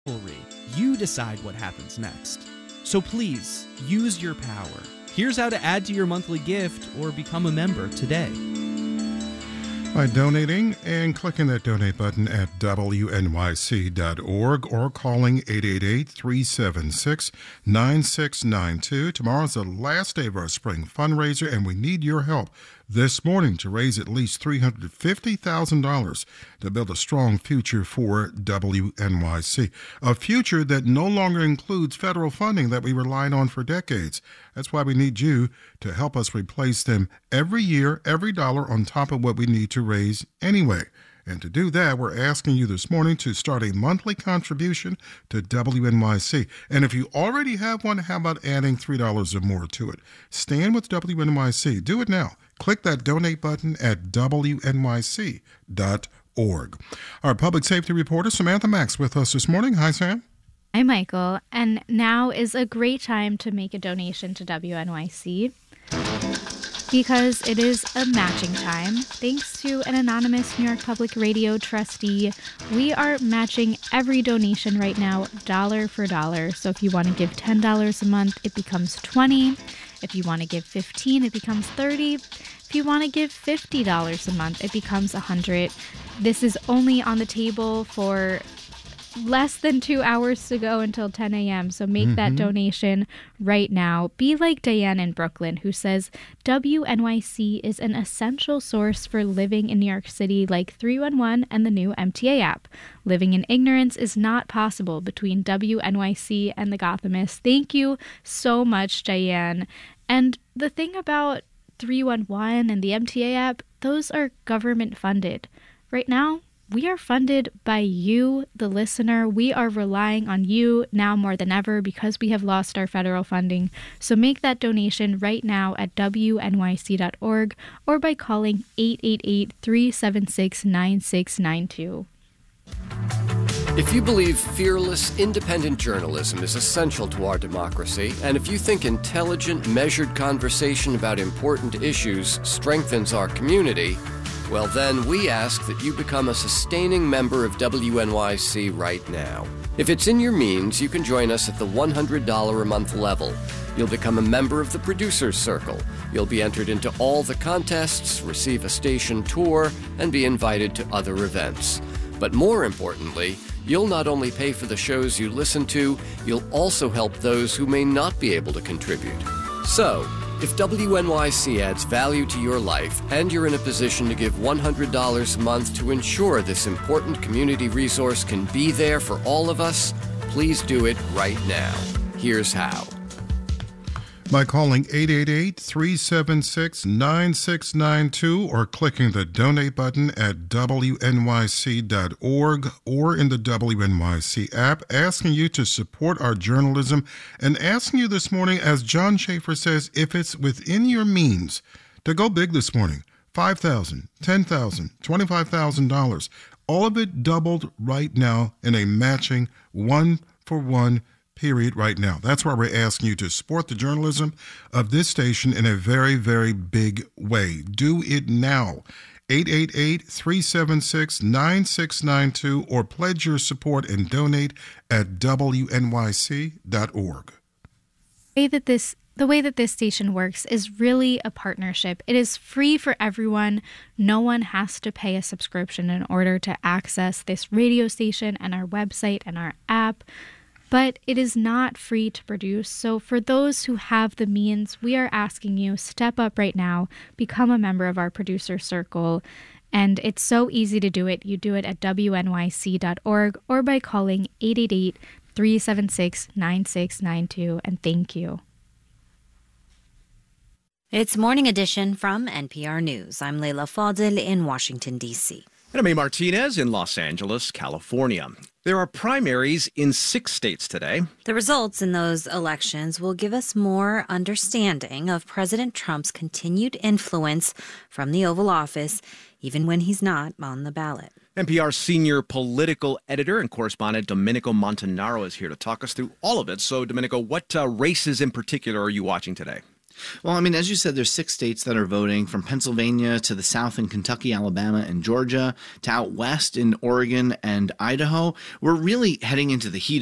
You decide what happens next. So please, use your power. Here's how to add to your monthly gift or become a member today. By donating and clicking that donate button at WNYC.org or calling 888-376-9692. Tomorrow's the last day of our spring fundraiser, and we need your help this morning to raise at least $350,000 to build a strong future for WNYC, a future that no longer includes federal funding that we relied on for decades. That's why we need you to help us replace them every year, every dollar on top of what we need to raise anyway. And to do that, we're asking you this morning to start a monthly contribution to WNYC. And if you already have one, how about adding $3 or more to it? Stand with WNYC. Do it now. Click that donate button at WNYC.org. Our public safety reporter, Samantha Max, with us this morning. Hi, Sam. Hi, Michael. And now is a great time to make a donation to WNYC because it is a matching time. Thanks to an anonymous New York Public Radio trustee, we are matching every donation right now, dollar for dollar. So if you want to give $10 a month, it becomes $20. If you want to give $15, it becomes $30. If you want to give $50 a month, it becomes $100. This is only on the table for less than 2 hours to go until 10 a.m. So make that donation right now. Be like Diane in Brooklyn, who says WNYC is an essential source for living in New York City, like 311 and the new MTA app. Living in ignorance is not possible between WNYC and the Gothamists. Thank you so much, Diane. And the thing about 311 and the MTA app, those are government funded. Right now, we are funded by you, the listener. We are relying on you now more than ever because we have lost our federal funding. So make that donation right now at WNYC.org or by calling 888-376-9692. If you believe fearless, independent journalism is essential to our democracy, and if you think intelligent, measured conversation about important issues strengthens our community, well then we ask that you become a sustaining member of WNYC right now. If it's in your means, you can join us at the $100 a month level. You'll become a member of the Producers Circle. You'll be entered into all the contests, receive a station tour, and be invited to other events. But more importantly, you'll not only pay for the shows you listen to, you'll also help those who may not be able to contribute. So, if WNYC adds value to your life and you're in a position to give $100 a month to ensure this important community resource can be there for all of us, please do it right now. Here's how. By calling 888-376-9692 or clicking the donate button at WNYC.org or in the WNYC app, asking you to support our journalism and asking you this morning, as John Schaefer says, if it's within your means, to go big this morning. $5,000, $10,000, $25,000. All of it doubled right now in a matching one-for-one period right now. That's why we're asking you to support the journalism of this station in a very, very big way. Do it now. 888-376-9692 or pledge your support and donate at WNYC.org. The way that this station works is really a partnership. It is free for everyone. No one has to pay a subscription in order to access this radio station and our website and our app. But it is not free to produce. So for those who have the means, we are asking you, step up right now, become a member of our producer circle. And it's so easy to do it. You do it at WNYC.org or by calling 888-376-9692. And thank you. It's Morning Edition from NPR News. I'm Leila Fadel in Washington, D.C. And I'm A. Martinez in Los Angeles, California. There are primaries in 6 states today. The results in those elections will give us more understanding of President Trump's continued influence from the Oval Office, even when he's not on the ballot. NPR senior political editor and correspondent Domenico Montanaro is here to talk us through all of it. So, Domenico, what races in particular are you watching today? Well, I mean, as you said, there's 6 states that are voting, from Pennsylvania to the south in Kentucky, Alabama, and Georgia, to out west in Oregon and Idaho. We're really heading into the heat